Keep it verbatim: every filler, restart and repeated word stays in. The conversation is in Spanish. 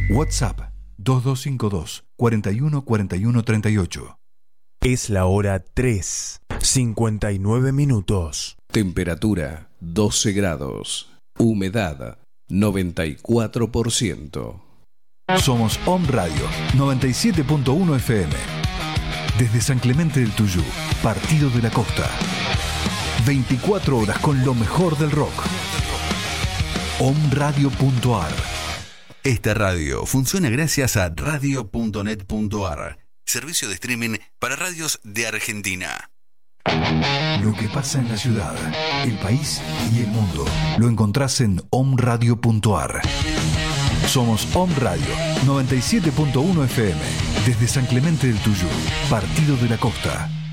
WhatsApp dos dos cinco dos, cuatro uno cuatro uno tres ocho. Es la hora tres, cincuenta y nueve minutos. Temperatura doce grados. Humedad noventa y cuatro por ciento. Somos Om Radio noventa y siete punto uno F M. Desde San Clemente del Tuyú, Partido de la Costa. veinticuatro horas con lo mejor del rock. om radio punto a r. Esta radio funciona gracias a radio punto net punto a r, servicio de streaming para radios de Argentina. Lo que pasa en la ciudad, el país y el mundo lo encontrás en om radio punto a r. Somos Om Radio noventa y siete punto uno F M, desde San Clemente del Tuyú, Partido de la Costa.